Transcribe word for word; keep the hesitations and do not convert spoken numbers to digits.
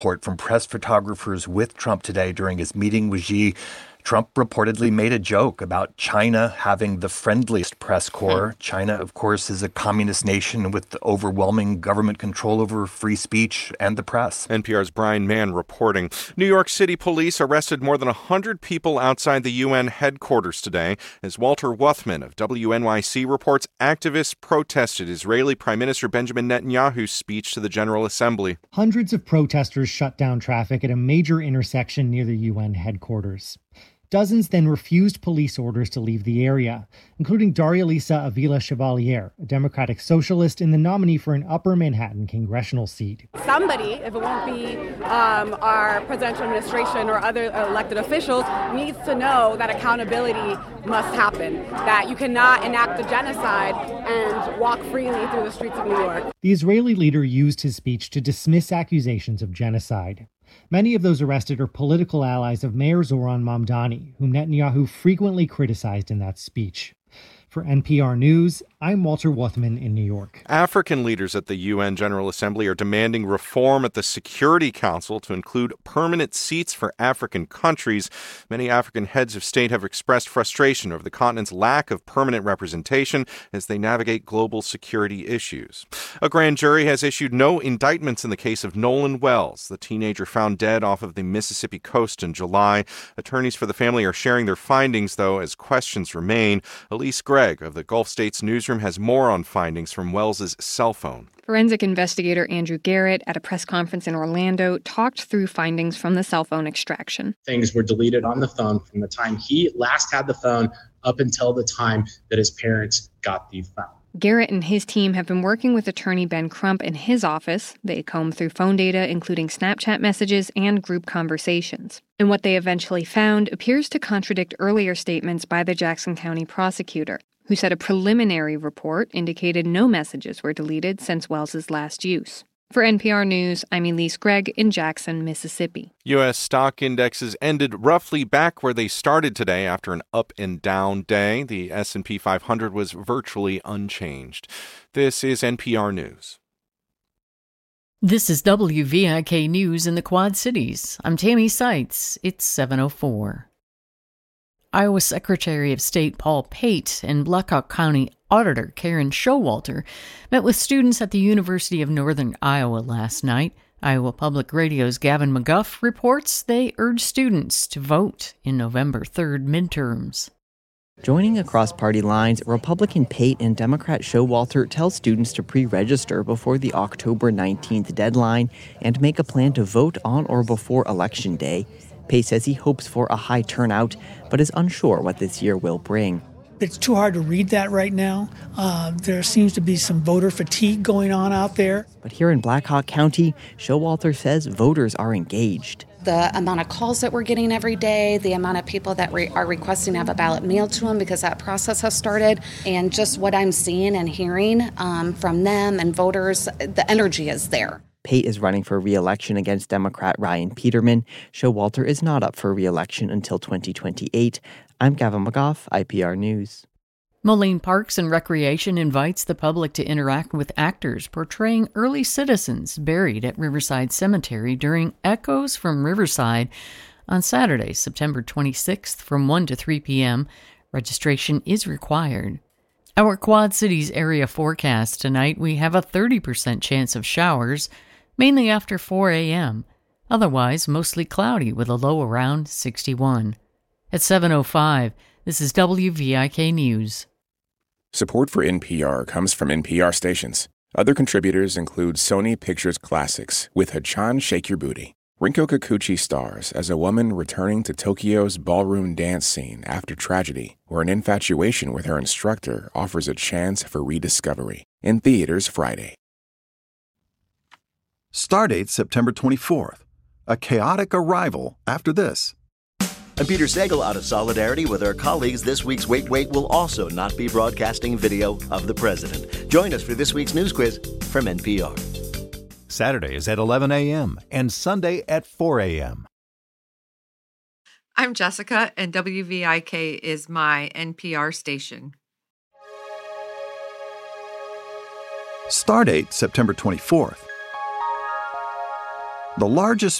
Report from press photographers with Trump today during his meeting with Xi. Trump reportedly made a joke about China having the friendliest press corps. China, of course, is a communist nation with overwhelming government control over free speech and the press. N P R's Brian Mann reporting. New York City police arrested more than one hundred people outside the U N headquarters today as Walter Wuthman of W N Y C reports activists protested Israeli Prime Minister Benjamin Netanyahu's speech to the General Assembly. Hundreds of protesters shut down traffic at a major intersection near the U N headquarters. Dozens then refused police orders to leave the area, including Daria Lisa Avila Chevalier, a Democratic socialist and the nominee for an Upper Manhattan congressional seat. Somebody, if it won't be um, our presidential administration or other elected officials, needs to know that accountability must happen, that you cannot enact a genocide and walk freely through the streets of New York. The Israeli leader used his speech to dismiss accusations of genocide. Many of those arrested are political allies of Mayor Zoran Mamdani, whom Netanyahu frequently criticized in that speech. For N P R News, I'm Walter Wuthman in New York. African leaders at the U N General Assembly are demanding reform at the Security Council to include permanent seats for African countries. Many African heads of state have expressed frustration over the continent's lack of permanent representation as they navigate global security issues. A grand jury has issued no indictments in the case of Nolan Wells, the teenager found dead off of the Mississippi coast in July. Attorneys for the family are sharing their findings, though, as questions remain. Elise Gregg of the Gulf States newsroom has more on findings from Wells's cell phone. Forensic investigator Andrew Garrett at a press conference in Orlando talked through findings from the cell phone extraction. Things were deleted on the phone from the time he last had the phone up until the time that his parents got the phone. Garrett and his team have been working with attorney Ben Crump in his office. They comb through phone data, including Snapchat messages and group conversations. And what they eventually found appears to contradict earlier statements by the Jackson County prosecutor, who said a preliminary report indicated no messages were deleted since Wells's last use. For N P R News, I'm Elise Gregg in Jackson, Mississippi. U S stock indexes ended roughly back where they started today after an up and down day. The S and P five hundred was virtually unchanged. This is N P R News. This is W V I K News in the Quad Cities. I'm Tammy Seitz. It's seven oh four. Iowa Secretary of State Paul Pate and Blackhawk County Auditor Karen Showalter met with students at the University of Northern Iowa last night. Iowa Public Radio's Gavin McGuff reports they urge students to vote in November third midterms. Joining across party lines, Republican Pate and Democrat Showalter tell students to pre-register before the October nineteenth deadline and make a plan to vote on or before Election Day. Pate says he hopes for a high turnout, but is unsure what this year will bring. It's too hard to read that right now. Uh, there seems to be some voter fatigue going on out there. But here in Blackhawk County, Showalter says voters are engaged. The amount of calls that we're getting every day, the amount of people that re- are requesting to have a ballot mailed to them because that process has started, and just what I'm seeing and hearing um, from them and voters, the energy is there. Pate is running for re-election against Democrat Ryan Peterman. Showalter is not up for re-election until twenty twenty-eight. I'm Gavin McGough, I P R News. Moline Parks and Recreation invites the public to interact with actors portraying early citizens buried at Riverside Cemetery during Echoes from Riverside on Saturday, September twenty-sixth from one to three p.m. Registration is required. Our Quad Cities area forecast tonight, we have a thirty percent chance of showers, mainly after four a.m. Otherwise, mostly cloudy with a low around sixty-one. At seven oh five, this is W V I K News. Support for N P R comes from N P R stations. Other contributors include Sony Pictures Classics with Hachan Shake Your Booty. Rinko Kikuchi stars as a woman returning to Tokyo's ballroom dance scene after tragedy, where an infatuation with her instructor offers a chance for rediscovery. In theaters Friday. Stardate September twenty-fourth. A chaotic arrival after this. I'm Peter Sagal. Out of solidarity with our colleagues, this week's Wait Wait will also not be broadcasting video of the president. Join us for this week's news quiz from N P R. Saturday is at eleven a.m. and Sunday at four a.m. I'm Jessica, and W V I K is my N P R station. Stardate September twenty-fourth. The largest